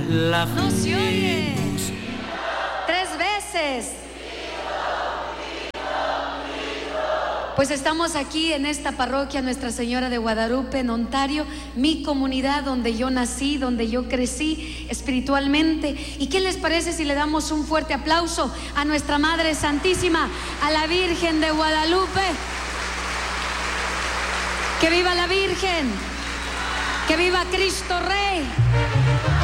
la No se fe. oye. 3 veces. Pues estamos aquí en esta parroquia Nuestra Señora de Guadalupe, en Ontario, mi comunidad donde yo nací, donde yo crecí espiritualmente. ¿Y qué les parece si le damos un fuerte aplauso a nuestra Madre Santísima, a la Virgen de Guadalupe? ¡Que viva la Virgen! ¡Que viva Cristo Rey!